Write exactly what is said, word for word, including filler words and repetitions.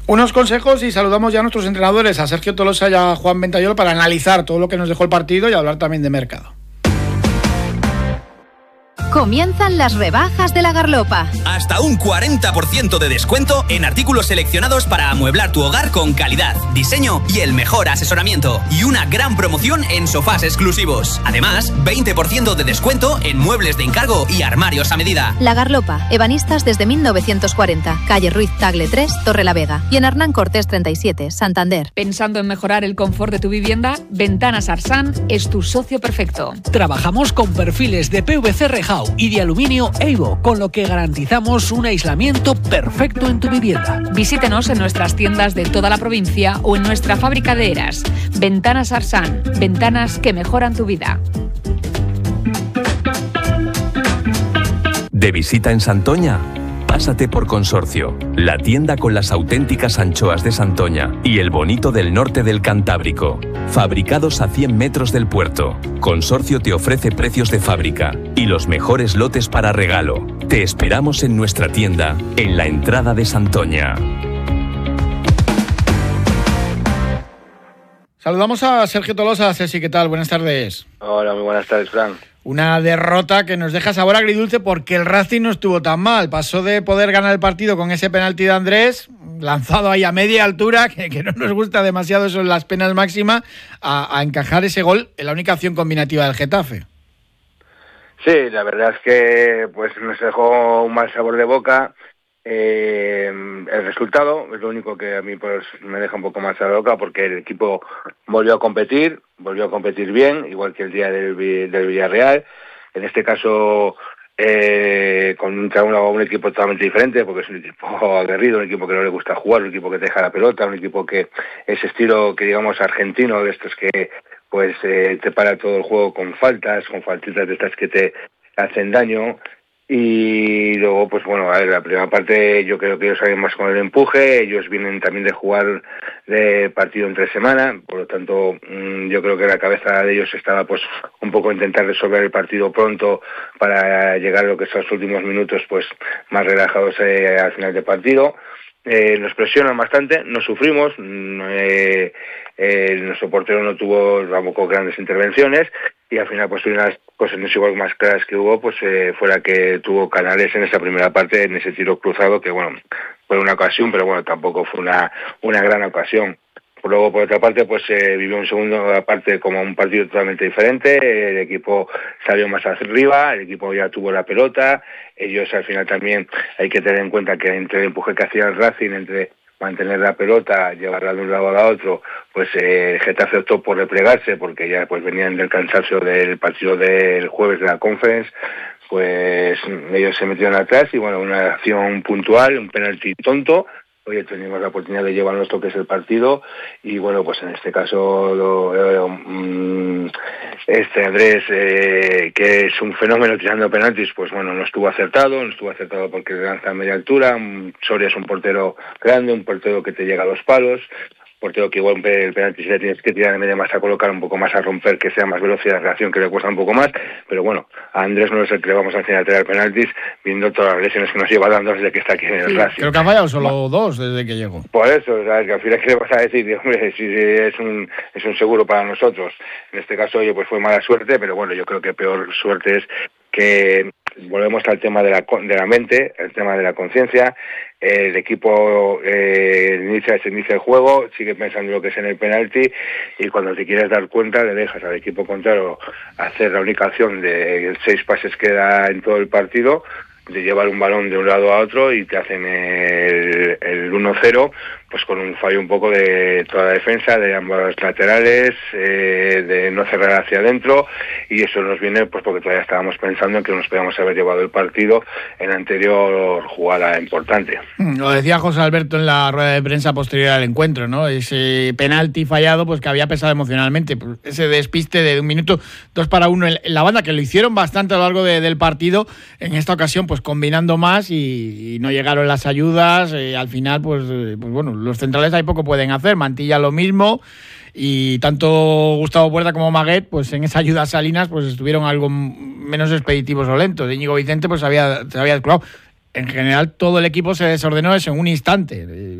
Unos consejos y saludamos ya a nuestros entrenadores, a Sergio Tolosa y a Juan Ventayol, para analizar todo lo que nos dejó el partido y hablar también de mercado. Comienzan las rebajas de La Garlopa. Hasta un cuarenta por ciento de descuento en artículos seleccionados para amueblar tu hogar con calidad, diseño y el mejor asesoramiento. Y una gran promoción en sofás exclusivos. Además, veinte por ciento de descuento en muebles de encargo y armarios a medida. La Garlopa, ebanistas desde mil novecientos cuarenta. Calle Ruiz Tagle tres, Torrelavega. Y en Hernán Cortés treinta y siete, Santander. Pensando en mejorar el confort de tu vivienda, Ventanas Arsan es tu socio perfecto. Trabajamos con perfiles de P V C Rejau y de aluminio Eivo, con lo que garantizamos un aislamiento perfecto en tu vivienda. Visítenos en nuestras tiendas de toda la provincia o en nuestra fábrica de Eras. Ventanas Arsan, ventanas que mejoran tu vida. ¿De visita en Santoña? Pásate por Consorcio, la tienda con las auténticas anchoas de Santoña y el bonito del norte del Cantábrico. Fabricados a cien metros del puerto, Consorcio te ofrece precios de fábrica y los mejores lotes para regalo. Te esperamos en nuestra tienda, en la entrada de Santoña. Saludamos a Sergio Tolosa. Ceci, ¿qué tal? Buenas tardes. Hola, muy buenas tardes, Fran. Una derrota que nos deja sabor agridulce porque el Racing no estuvo tan mal. Pasó de poder ganar el partido con ese penalti de Andrés, lanzado ahí a media altura, que, que no nos gusta demasiado eso en las penas máximas, a, a encajar ese gol en la única acción combinativa del Getafe. Sí, la verdad es que pues nos dejó un mal sabor de boca. Eh, el resultado es lo único que a mí pues me deja un poco más a la boca, porque el equipo volvió a competir, volvió a competir bien, igual que el día del, del Villarreal. En este caso eh, contra un, un equipo totalmente diferente, porque es un equipo aguerrido, un equipo que no le gusta jugar, un equipo que te deja la pelota, un equipo que ese estilo que digamos argentino, de estos que pues eh, te para todo el juego con faltas, con faltitas de estas que te hacen daño. Y luego, pues bueno, a ver, la primera parte yo creo que ellos salen más con el empuje, ellos vienen también de jugar de partido entre semana, por lo tanto yo creo que la cabeza de ellos estaba pues un poco intentar resolver el partido pronto para llegar a lo que son los últimos minutos pues más relajados eh, al final del partido. Eh, nos presionan bastante, nos sufrimos, eh, eh, nuestro portero no tuvo tampoco grandes intervenciones y al final pues unas cosas no igual más claras que hubo pues eh, fue la que tuvo Canales en esa primera parte, en ese tiro cruzado, que bueno, fue una ocasión, pero bueno, tampoco fue una, una gran ocasión. Luego, por otra parte, pues eh, vivió un segundo parte como un partido totalmente diferente, el equipo salió más arriba, el equipo ya tuvo la pelota, ellos al final también hay que tener en cuenta que entre el empuje que hacía el Racing, entre mantener la pelota, llevarla de un lado a otro, pues eh, Getafe optó por replegarse, porque ya pues venían del cansancio del partido del jueves de la Conference, pues ellos se metieron atrás y bueno, una acción puntual, un penalti tonto. Hoy tenemos la oportunidad de llevar nuestro que es el partido y bueno, pues en este caso lo, eh, este Andrés eh, que es un fenómeno tirando penaltis, pues bueno, no estuvo acertado, no estuvo acertado porque lanza a media altura. Soria es un portero grande, un portero que te llega a los palos, portero que igual el penalti si le tienes que tirar de media más a colocar un poco más a romper, que sea más velocidad de reacción, que le cuesta un poco más, pero bueno, a Andrés no es el que le vamos a enseñar a tirar penaltis, viendo todas las lesiones que nos lleva dando desde que está aquí en el sí, Racing. Creo que ha fallado solo bueno, dos desde que llegó. Por eso, o sea, que al final ¿qué le vas a decir? Hombre, si es un es un seguro para nosotros. En este caso, oye, pues fue mala suerte, pero bueno, yo creo que peor suerte es que volvemos al tema de la de la mente, el tema de la conciencia. El equipo eh, inicia, se inicia el juego, sigue pensando en lo que es en el penalti y cuando te quieres dar cuenta le dejas al equipo contrario hacer la única acción de seis pases que da en todo el partido, de llevar un balón de un lado a otro y te hacen el, el uno cero, pues con un fallo un poco de toda la defensa, de ambos laterales, eh, de no cerrar hacia adentro, y eso nos viene pues porque todavía estábamos pensando en que nos podíamos haber llevado el partido en la anterior jugada importante. Lo decía José Alberto en la rueda de prensa posterior al encuentro, ¿no? Ese penalti fallado pues que había pesado emocionalmente, pues ese despiste de un minuto, dos para uno en la banda, que lo hicieron bastante a lo largo de, del partido, en esta ocasión pues combinando más y, y no llegaron las ayudas, eh, al final pues, eh, pues bueno, los centrales ahí poco pueden hacer, Mantilla lo mismo, y tanto Gustavo Puerta como Maguet, pues en esa ayuda a Salinas, pues estuvieron algo menos expeditivos o lentos. Íñigo Vicente pues había, se había descolgado. En general todo el equipo se desordenó eso en un instante.